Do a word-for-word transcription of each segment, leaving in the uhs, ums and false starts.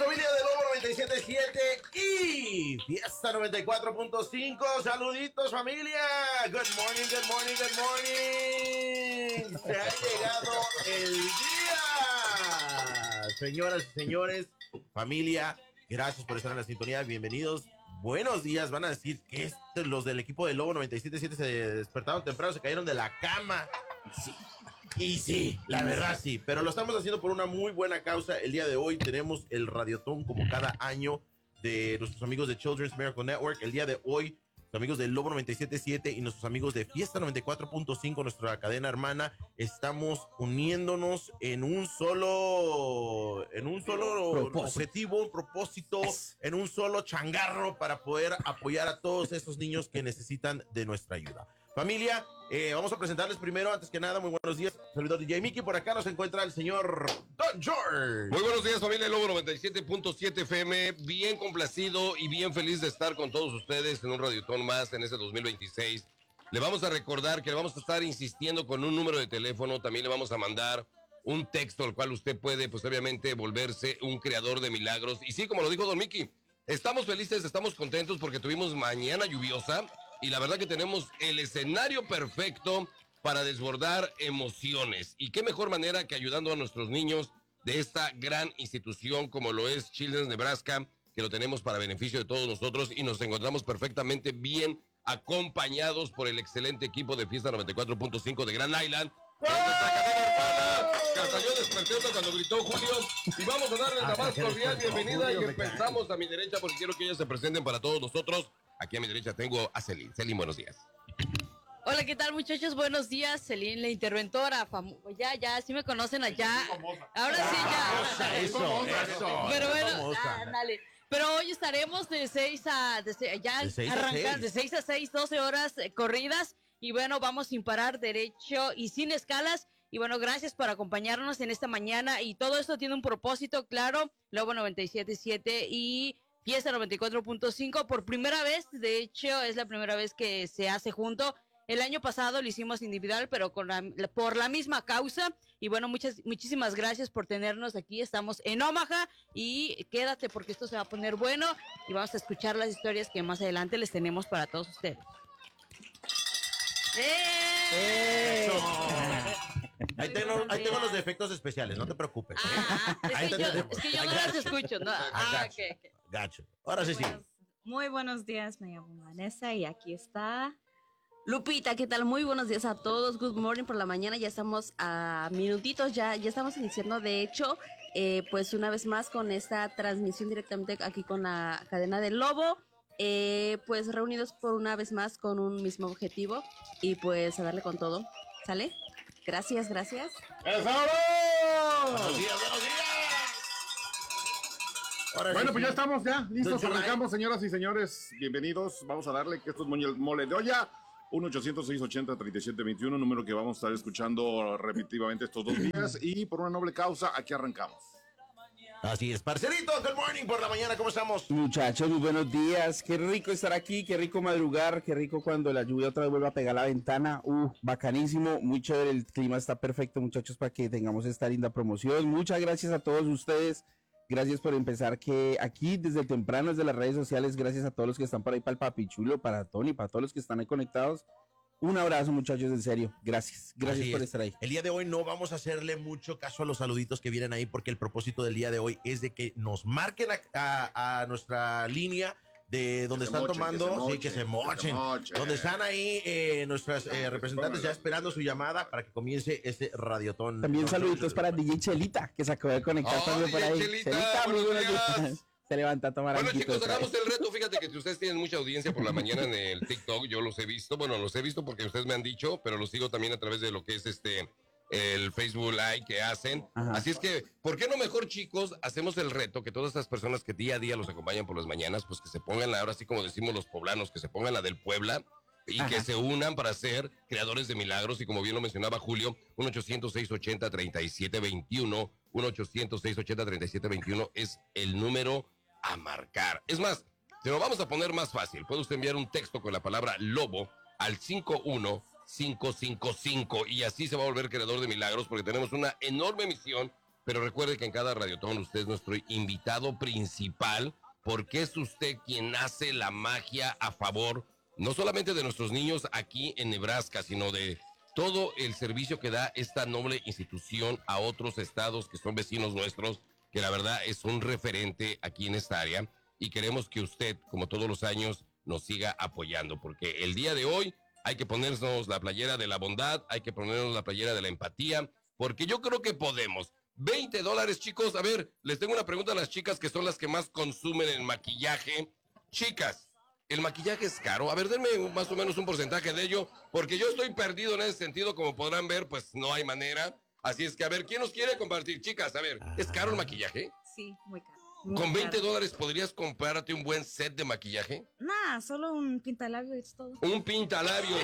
familia de Lobo noventa y siete punto siete y Fiesta noventa y cuatro punto cinco. Saluditos, familia. Good morning, good morning, good morning. Se ha llegado el día. Señoras y señores, familia, gracias por estar en la sintonía. Bienvenidos. Buenos días. Van a decir que estos, los del equipo de Lobo noventa y siete punto siete se despertaron temprano, se cayeron de la cama. Sí. Y sí, la verdad sí, pero lo estamos haciendo por una muy buena causa. El día de hoy tenemos el Radiotón como cada año de nuestros amigos de Children's Miracle Network. El día de hoy, los amigos de Lobo noventa y siete punto siete y nuestros amigos de Fiesta noventa y cuatro punto cinco, nuestra cadena hermana, estamos uniéndonos en un solo, en un solo propósito. objetivo, un propósito, en un solo changarro para poder apoyar a todos estos niños que necesitan de nuestra ayuda. Familia, eh, vamos a presentarles primero, antes que nada, muy buenos días. Servidor D J Mickey, por acá nos encuentra el señor Don George. Muy buenos días, familia Lobo noventa y siete punto siete F M. Bien complacido y bien feliz de estar con todos ustedes en un Radiotón más en este dos mil veintiséis. Le vamos a recordar que le vamos a estar insistiendo con un número de teléfono. También le vamos a mandar un texto al cual usted puede, pues obviamente, volverse un creador de milagros. Y sí, como lo dijo Don Mickey, estamos felices, estamos contentos porque tuvimos mañana lluviosa. Y la verdad que tenemos el escenario perfecto para desbordar emociones. Y qué mejor manera que ayudando a nuestros niños de esta gran institución como lo es Children's Nebraska, que lo tenemos para beneficio de todos nosotros y nos encontramos perfectamente bien acompañados por el excelente equipo de Fiesta noventa y cuatro punto cinco de Grand Island. Castañón despertó cuando gritó Julio. Y vamos a darles la más cordial bienvenida y empezamos a mi derecha porque quiero que ellos se presenten para todos nosotros. Aquí a mi derecha tengo a Celine. Celine, buenos días. Hola, ¿qué tal, muchachos? Buenos días. Celine, la interventora. Fam- ya, ya, sí me conocen allá. Ahora sí, ya. Eso, eso. Pero bueno, ah, dale. Pero hoy estaremos de seis a, de se, ya arrancar, de seis a seis, doce horas eh, corridas. Y bueno, vamos sin parar, derecho y sin escalas. Y bueno, gracias por acompañarnos en esta mañana. Y todo esto tiene un propósito, claro. Lobo noventa y siete punto siete y Fiesta noventa y cuatro punto cinco por primera vez. De hecho, es la primera vez que se hace junto. El año pasado lo hicimos individual, pero con la, por la misma causa. Y bueno, muchas, muchísimas gracias por tenernos aquí. Estamos en Omaha y quédate porque esto se va a poner bueno. Y vamos a escuchar las historias que más adelante les tenemos para todos ustedes. ¡Eh! Eso. Ahí tengo, ahí tengo los efectos especiales, no te preocupes. ¿eh? Ah, es, que yo, es que yo no las escucho. No. Ah, gacho, okay, okay. gacho. Ahora sí, sí. Muy buenos días, me llamo Vanessa y aquí está Lupita. ¿Qué tal? Muy buenos días a todos. Good morning por la mañana. Ya estamos a minutitos, ya, ya estamos iniciando. De hecho, eh, pues una vez más con esta transmisión directamente aquí con la cadena del Lobo. Eh, pues reunidos por una vez más con un mismo objetivo y pues a darle con todo. ¿Sale? Gracias, gracias. ¡Eso! ¡Buenos días, buenos días! Ahora bueno, sí, pues ya estamos, ya listos, arrancamos, señoras y señores. Bienvenidos, vamos a darle que esto es mole de olla. uno ochocientos seiscientos ochenta treinta y siete veintiuno, número que vamos a estar escuchando repetitivamente estos dos días. Y por una noble causa, aquí arrancamos. Así es, parcerito, good morning por la mañana, ¿cómo estamos? Muchachos, muy buenos días, qué rico estar aquí, qué rico madrugar, qué rico cuando la lluvia otra vez vuelva a pegar la ventana, uh, bacanísimo, muy chévere, el clima está perfecto, muchachos, para que tengamos esta linda promoción. Muchas gracias a todos ustedes, gracias por empezar que aquí desde temprano, desde las redes sociales, gracias a todos los que están por ahí, para el Papi Chulo, para Tony, para todos los que están ahí conectados. Un abrazo, muchachos, en serio. Gracias. Gracias Así por es. estar ahí. El día de hoy no vamos a hacerle mucho caso a los saluditos que vienen ahí porque el propósito del día de hoy es de que nos marquen a, a, a nuestra línea de donde están mochen, tomando, que mochen, sí, que se mochen, que se mochen. Donde están ahí eh, nuestras eh, representantes ya esperando su llamada para que comience este radiotón. También saluditos para D J Chelita, que se acabó de conectar oh, también por ahí. Chelita, Chelita muy buenos días. Se levanta a tomar algo. Bueno, chicos, hagamos el reto. Fíjate que ustedes tienen mucha audiencia por la mañana en el TikTok. Yo los he visto. Bueno, los he visto porque ustedes me han dicho, pero los sigo también a través de lo que es este el Facebook Live que hacen. Ajá. Así es que, ¿por qué no mejor, chicos, hacemos el reto que todas estas personas que día a día los acompañan por las mañanas, pues que se pongan la, ahora sí como decimos los poblanos, que se pongan la del Puebla y Ajá. que se unan para ser creadores de milagros? Y como bien lo mencionaba Julio, uno ochocientos seiscientos ochenta treinta y siete veintiuno, uno ochocientos seiscientos ochenta treinta y siete veintiuno es el número a marcar. Es más, se lo vamos a poner más fácil. Puede usted enviar un texto con la palabra lobo al cinco uno cinco cinco cinco y así se va a volver creador de milagros porque tenemos una enorme misión pero recuerde que en cada Radiotón usted es nuestro invitado principal, porque es usted quien hace la magia a favor, no solamente de nuestros niños aquí en Nebraska, sino de todo el servicio que da esta noble institución a otros estados que son vecinos nuestros, que la verdad es un referente aquí en esta área, y queremos que usted, como todos los años, nos siga apoyando, porque el día de hoy hay que ponernos la playera de la bondad, hay que ponernos la playera de la empatía, porque yo creo que podemos. veinte dólares, chicos. A ver, les tengo una pregunta a las chicas que son las que más consumen el maquillaje. Chicas, ¿el maquillaje es caro? A ver, denme más o menos un porcentaje de ello, porque yo estoy perdido en ese sentido, como podrán ver, pues no hay manera. Así es que, a ver, ¿quién nos quiere compartir? Chicas, a ver, ¿es caro el maquillaje? Sí, muy caro. ¿Con veinte dólares podrías comprarte un buen set de maquillaje? Nah, solo un pintalabio es todo. Un pintalabios.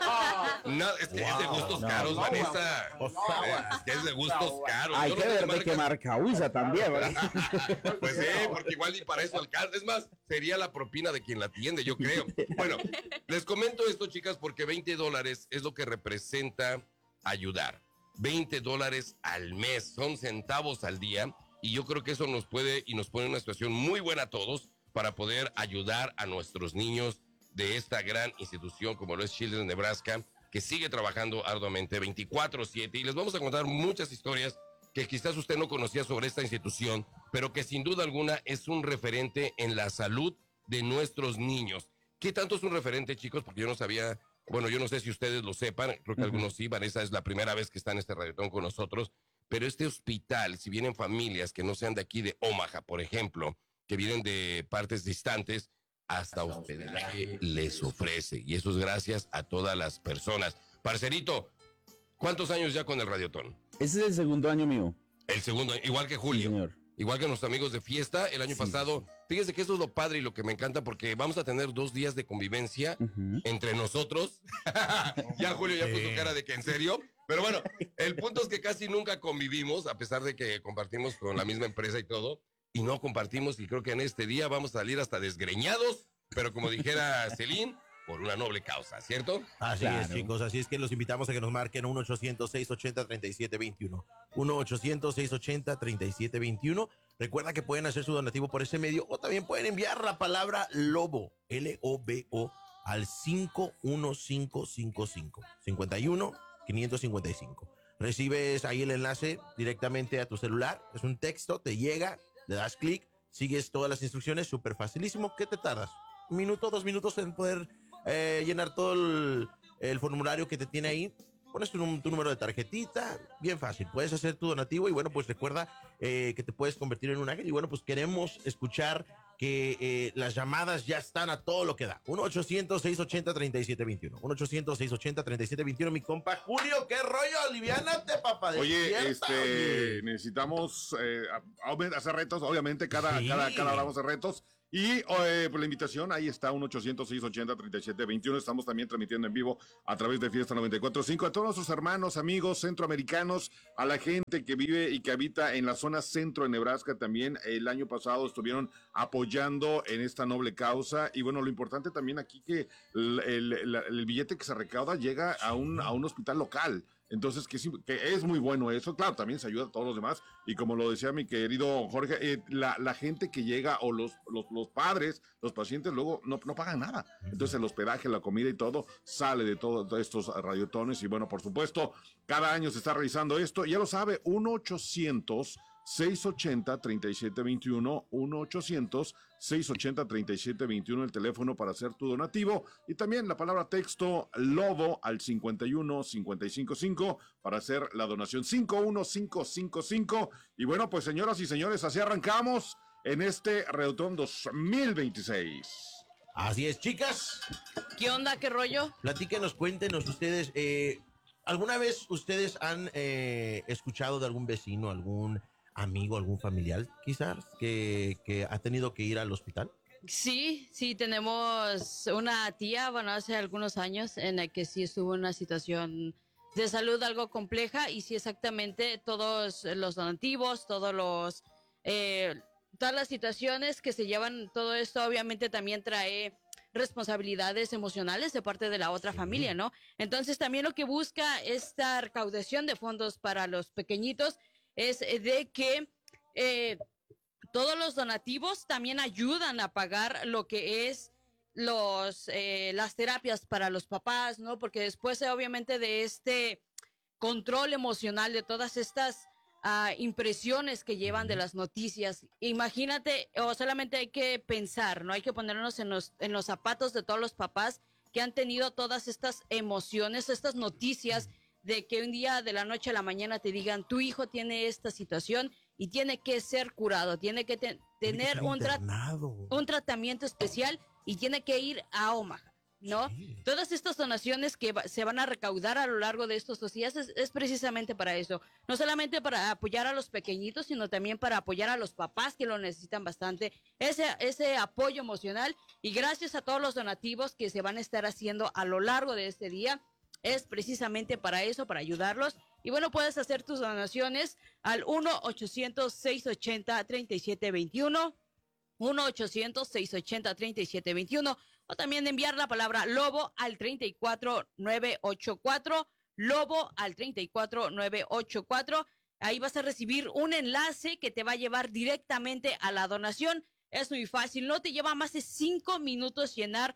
No, es que wow, es de gustos no, caros, no, Vanessa. No, no, es que es de gustos caros. Hay que ver de qué marca usa también, ¿verdad? Pues sí, porque igual y para eso alcanza. Es más, sería la propina de quien la atiende, yo creo. Bueno, les comento esto, chicas, porque veinte dólares es lo que representa ayudar. veinte dólares al mes, son centavos al día. Y yo creo que eso nos puede y nos pone en una situación muy buena a todos para poder ayudar a nuestros niños de esta gran institución como lo es Children's Nebraska, que sigue trabajando arduamente veinticuatro siete. Y les vamos a contar muchas historias que quizás usted no conocía sobre esta institución, pero que sin duda alguna es un referente en la salud de nuestros niños. ¿Qué tanto es un referente, chicos? Porque yo no sabía, bueno, yo no sé si ustedes lo sepan, creo que uh-huh. algunos sí. Vanessa es la primera vez que está en este radiotón con nosotros. Pero este hospital, si vienen familias que no sean de aquí de Omaha, por ejemplo, que vienen de partes distantes, hasta hospedaje les ofrece. Y eso es gracias a todas las personas. Parcerito, ¿cuántos años ya con el Radiotón? Ese es el segundo año mío. El segundo, igual que Julio. Sí, señor. Igual que nuestros amigos de fiesta, el año sí, pasado. Sí. Fíjense que eso es lo padre y lo que me encanta, porque vamos a tener dos días de convivencia uh-huh. entre nosotros. Ya Julio ya puso cara de que en serio. Pero bueno, el punto es que casi nunca convivimos, a pesar de que compartimos con la misma empresa y todo, y no compartimos, y creo que en este día vamos a salir hasta desgreñados, pero como dijera Celine, por una noble causa, ¿cierto? Así claro. es, chicos, así es que los invitamos a que nos marquen uno ochocientos, seiscientos ochenta, treinta y siete veintiuno. uno ochocientos, seiscientos ochenta, treinta y siete veintiuno. Recuerda que pueden hacer su donativo por ese medio, o también pueden enviar la palabra LOBO, L O B O, al cinco uno cinco cinco cinco, cincuenta y uno quinientos cincuenta y cinco. Recibes ahí el enlace directamente a tu celular, es un texto, te llega, le das clic, sigues todas las instrucciones, súper facilísimo. ¿Qué te tardas? Un minuto, dos minutos en poder eh, llenar todo el, el formulario que te tiene ahí. Pones tu, tu número de tarjetita, bien fácil, puedes hacer tu donativo y bueno, pues recuerda eh, que te puedes convertir en un ángel y bueno, pues queremos escuchar que eh, las llamadas ya están a todo lo que da. uno ochocientos, seiscientos ochenta, treinta y siete veintiuno. uno ochocientos, seiscientos ochenta, treinta y siete veintiuno. Mi compa Julio, ¿qué rollo? Aliviánate, papá. Oye, este, oye. necesitamos eh, hacer retos, obviamente, cada, sí. cada, cada hora vamos a hacer retos. Y eh, por la invitación, ahí está, uno ochocientos, seiscientos ochenta, treinta y siete veintiuno. Estamos también transmitiendo en vivo a través de Fiesta noventa y cuatro punto cinco. A todos nuestros hermanos, amigos centroamericanos, a la gente que vive y que habita en la zona centro de Nebraska también. El año pasado estuvieron apoyando en esta noble causa. Y bueno, lo importante también aquí que el, el, el, el billete que se recauda llega a un, a un hospital local. Entonces, que, que es muy bueno eso. Claro, también se ayuda a todos los demás. Y como lo decía mi querido Jorge, eh, la, la gente que llega o los, los, los padres, los pacientes, luego no, no pagan nada. Entonces, el hospedaje, la comida y todo sale de todos estos radiotones. Y bueno, por supuesto, cada año se está realizando esto. Ya lo sabe, uno ochocientos, seiscientos ochenta, treinta y siete veintiuno, uno ochocientos, seiscientos ochenta, treinta y siete veintiuno, el teléfono para hacer tu donativo, y también la palabra texto LOBO al cincuenta y uno, cincuenta y cinco cinco para hacer la donación cinco uno cinco cinco cinco. Y bueno, pues señoras y señores, así arrancamos en este Radiotón dos mil veintiséis. Así es, chicas. ¿Qué onda? ¿Qué rollo? Platíquenos, cuéntenos ustedes, eh, ¿alguna vez ustedes han eh, escuchado de algún vecino, algún amigo, algún familiar, quizás, que, que ha tenido que ir al hospital? Sí, sí, tenemos una tía, bueno, hace algunos años en la que sí estuvo en una situación de salud algo compleja y sí, exactamente, todos los donativos, todos los, eh, todas las situaciones que se llevan, todo esto obviamente también trae responsabilidades emocionales de parte de la otra sí. familia, ¿no? Entonces también lo que busca esta recaudación de fondos para los pequeñitos es de que eh, todos los donativos también ayudan a pagar lo que es los eh, las terapias para los papás, ¿no? Porque después, eh, obviamente, de este control emocional, de todas estas uh, impresiones que llevan de las noticias, imagínate, o solamente hay que pensar, ¿no? Hay que ponernos en los, en los zapatos de todos los papás que han tenido todas estas emociones, estas noticias de que un día de la noche a la mañana te digan, tu hijo tiene esta situación y tiene que ser curado, tiene que te tener un, tra un tratamiento especial y tiene que ir a Omaha, ¿no? Sí. Todas estas donaciones que va se van a recaudar a lo largo de estos dos días es, es precisamente para eso. No solamente para apoyar a los pequeñitos, sino también para apoyar a los papás que lo necesitan bastante. Ese, ese apoyo emocional, y gracias a todos los donativos que se van a estar haciendo a lo largo de este día, es precisamente para eso, para ayudarlos. Y bueno, puedes hacer tus donaciones al uno ochocientos, seiscientos ochenta, treinta y siete veintiuno, uno ochocientos, seiscientos ochenta, treinta y siete veintiuno, o también enviar la palabra lobo al treinta y cuatro nueve ochenta y cuatro, lobo al treinta y cuatro nueve ochenta y cuatro. Ahí vas a recibir un enlace que te va a llevar directamente a la donación. Es muy fácil, no te lleva más de cinco minutos llenar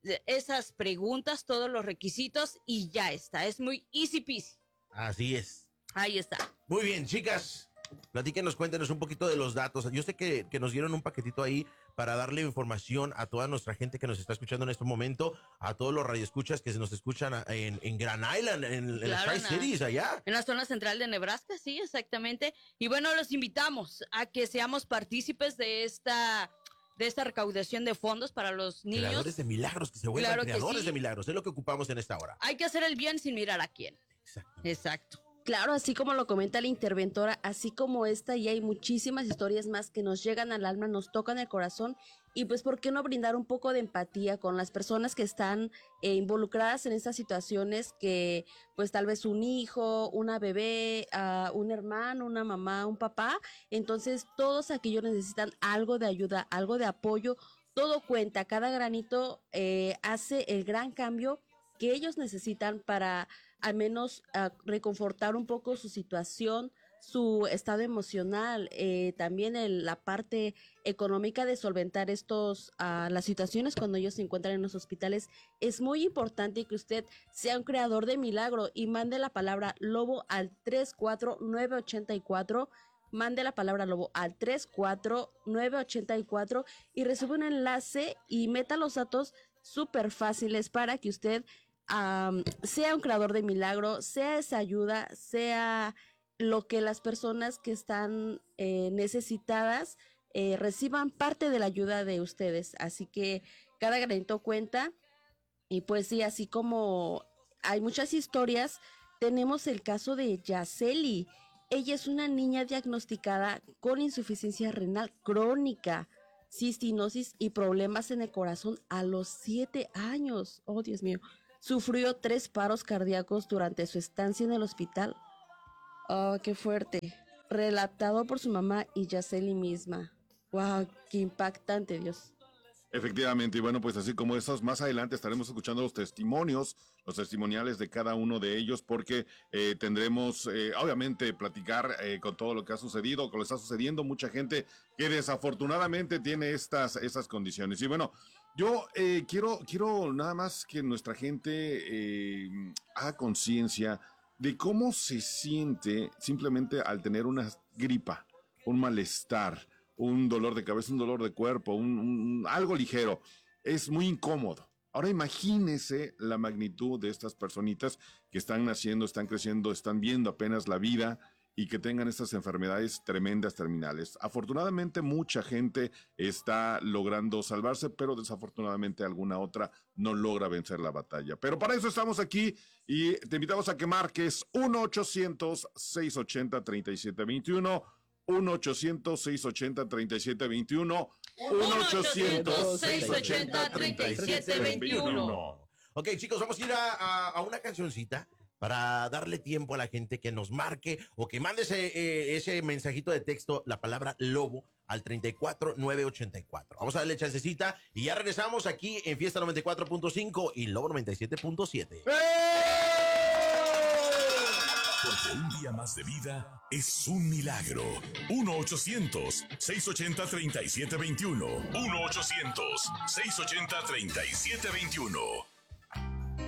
esas preguntas, todos los requisitos, y ya está. Es muy easy peasy. Así es. Ahí está. Muy bien, chicas. Platíquenos, cuéntenos un poquito de los datos. Yo sé que, que nos dieron un paquetito ahí para darle información a toda nuestra gente que nos está escuchando en este momento, a todos los radioescuchas que se nos escuchan en, en Grand Island, en, en claro, las Tri-Cities, allá. En la zona central de Nebraska, sí, exactamente. Y bueno, los invitamos a que seamos partícipes de esta... de esta recaudación de fondos para los niños. Creadores de milagros, que se vuelvan claro creadores sí. de milagros. Es lo que ocupamos en esta hora. Hay que hacer el bien sin mirar a quién. Exacto. Exacto. Claro, así como lo comenta la interventora, así como esta, y hay muchísimas historias más que nos llegan al alma, nos tocan el corazón, y pues ¿por qué no brindar un poco de empatía con las personas que están eh, involucradas en estas situaciones, que pues tal vez un hijo, una bebé, uh, un hermano, una mamá, un papá? Entonces todos aquellos necesitan algo de ayuda, algo de apoyo, todo cuenta, cada granito eh, hace el gran cambio que ellos necesitan para al menos uh, reconfortar un poco su situación, su estado emocional, eh, también el, la parte económica de solventar estos uh, las situaciones cuando ellos se encuentran en los hospitales. Es muy importante que usted sea un creador de milagro y mande la palabra lobo al tres cuatro nueve ochenta y cuatro. Mande la palabra lobo al tres cuatro nueve ochenta y cuatro y recibe un enlace y meta los datos súper fáciles para que usted Um, sea un creador de milagro, sea esa ayuda, sea lo que las personas que están eh, necesitadas eh, reciban parte de la ayuda de ustedes. Así que cada granito cuenta. Y pues sí, así como hay muchas historias, tenemos el caso de Yaceli. Ella es una niña diagnosticada con insuficiencia renal crónica, cistinosis y problemas en el corazón a los siete años. Oh, Dios mío. Sufrió tres paros cardíacos durante su estancia en el hospital. Oh, qué fuerte. Relatado por su mamá y Yaceli misma. Wow, qué impactante, Dios. Efectivamente, y bueno, pues así como esos, más adelante estaremos escuchando los testimonios, los testimoniales de cada uno de ellos, porque eh, tendremos, eh, obviamente, platicar eh, con todo lo que ha sucedido, con lo que está sucediendo, mucha gente que desafortunadamente tiene estas, estas condiciones. Y bueno, yo eh, quiero, quiero nada más que nuestra gente eh, haga conciencia de cómo se siente simplemente al tener una gripa, un malestar, un dolor de cabeza, un dolor de cuerpo, un, un, algo ligero. Es muy incómodo. Ahora imagínese la magnitud de estas personitas que están naciendo, están creciendo, están viendo apenas la vida y que tengan estas enfermedades tremendas, terminales. Afortunadamente mucha gente está logrando salvarse, pero desafortunadamente alguna otra no logra vencer la batalla. Pero para eso estamos aquí y te invitamos a que marques uno ochocientos, seiscientos ochenta, treinta y siete veintiuno, uno ochocientos, seiscientos ochenta, treinta y siete veintiuno, uno ochocientos, seiscientos ochenta, treinta y siete veintiuno. Ok, chicos, vamos a ir a, a, a una cancioncita para darle tiempo a la gente que nos marque o que mande ese, eh, ese mensajito de texto, la palabra lobo, al treinta y cuatro nueve ochenta y cuatro. Vamos a darle chancecita y ya regresamos aquí en Fiesta noventa y cuatro punto cinco y Lobo noventa y siete punto siete. ¡Eh! Porque un día más de vida es un milagro. uno ochocientos, seiscientos ochenta, treinta y siete veintiuno. uno ochocientos, seiscientos ochenta, treinta y siete veintiuno.